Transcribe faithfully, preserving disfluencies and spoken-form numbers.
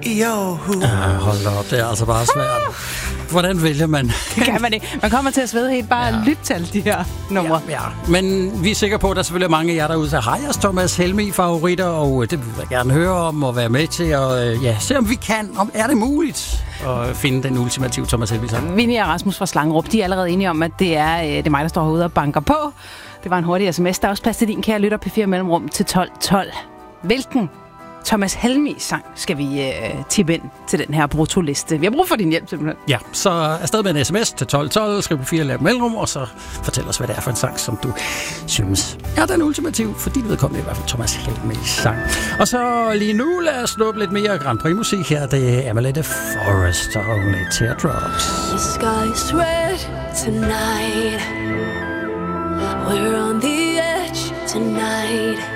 Jo. Ja, hold op, det er altså bare svært. Hvordan vælger man? Det kan man ikke. Man kommer til at svede helt bare ja. lytte til alle de her numre. Ja, ja, men vi er sikre på, at der selvfølgelig er mange af jer derude, der har jeres Thomas Helmig-favoritter, og det vil jeg gerne høre om og være med til, og ja, se om vi kan, om er det muligt at finde den ultimative Thomas Helmig-sang. Vinnie og Rasmus fra Slangerup, de er allerede enige om, at det er, det er mig, der står herude og banker på. Det var en hurtig sms. Der er også plads til din kære lytter P fire Mellemrum til tolv tolv. Hvilken Thomas Helmig-sang skal vi øh, tippe ind til den her brutoliste? Vi har brug for din hjælp, simpelthen. Ja, så afsted med en sms til tolv tolv, skriv P fire Mellemrum, og så fortæl os, hvad det er for en sang, som du synes er den ultimative, for dit vedkommende i hvert fald Thomas Helmig-sang. Og så lige nu, lad os snuppe lidt mere Grand Prix-musik her. Det er Amelie Forrest og Only Teardrops. The sky's red tonight. We're on the edge tonight.